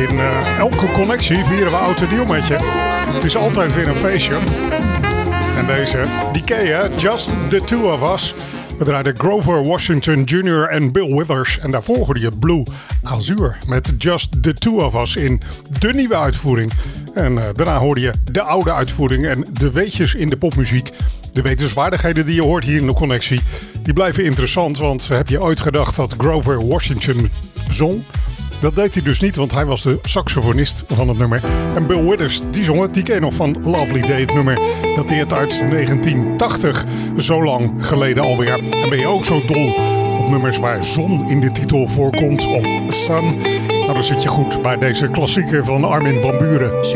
In elke connectie vieren we oud en nieuw met je. Het is altijd weer een feestje. En deze, die ken je, Just the Two of Us. We draaiden Grover Washington Jr. en Bill Withers. En daarvoor hoorde je Blue Azure met Just the Two of Us in de nieuwe uitvoering. En daarna hoorde je de oude uitvoering en de weetjes in de popmuziek. De wetenswaardigheden die je hoort hier in de connectie, die blijven interessant. Want heb je ooit gedacht dat Grover Washington zong? Dat deed hij dus niet, want hij was de saxofonist van het nummer. En Bill Withers, die zong het, die ken je nog van Lovely Day. Het nummer dateert uit 1980, zo lang geleden alweer. En ben je ook zo dol op nummers waar zon in de titel voorkomt of sun? Nou, dan zit je goed bij deze klassieker van Armin van Buuren.